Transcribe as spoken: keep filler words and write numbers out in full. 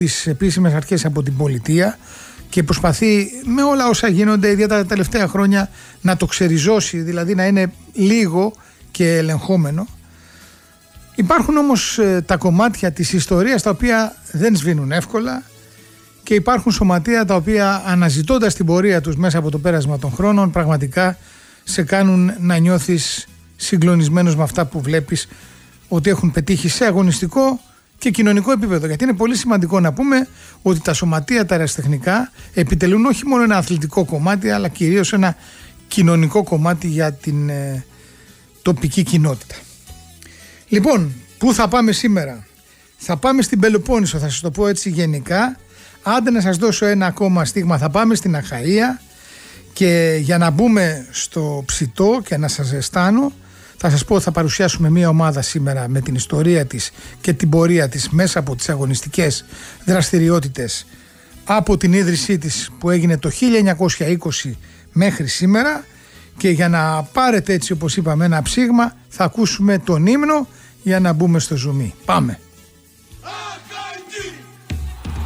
τις επίσημες αρχές από την πολιτεία και προσπαθεί με όλα όσα γίνονται, ιδιαίτερα τα τελευταία χρόνια, να το ξεριζώσει, δηλαδή να είναι λίγο και ελεγχόμενο. Υπάρχουν όμως ε, τα κομμάτια της ιστορίας τα οποία δεν σβήνουν εύκολα και υπάρχουν σωματεία τα οποία, αναζητώντας την πορεία τους μέσα από το πέρασμα των χρόνων, πραγματικά σε κάνουν να νιώθεις συγκλονισμένος με αυτά που βλέπεις ότι έχουν πετύχει σε αγωνιστικό και κοινωνικό επίπεδο. Γιατί είναι πολύ σημαντικό να πούμε ότι τα σωματεία τα ερασιτεχνικά επιτελούν όχι μόνο ένα αθλητικό κομμάτι, αλλά κυρίως ένα κοινωνικό κομμάτι για την ε, τοπική κοινότητα. Λοιπόν, πού θα πάμε σήμερα? Θα πάμε στην Πελοπόννησο, θα σας το πω έτσι γενικά. Άντε να σας δώσω ένα ακόμα στίγμα, θα πάμε στην Αχαΐα και για να μπούμε στο ψητό και να σας ζεστάνω, θα σας πω ότι θα παρουσιάσουμε μια ομάδα σήμερα με την ιστορία της και την πορεία της μέσα από τις αγωνιστικές δραστηριότητες από την ίδρυσή της που έγινε το χίλια εννιακόσια είκοσι μέχρι σήμερα, και για να πάρετε έτσι όπως είπαμε ένα ψήγμα θα ακούσουμε τον ύμνο για να μπούμε στο ζουμί. Πάμε!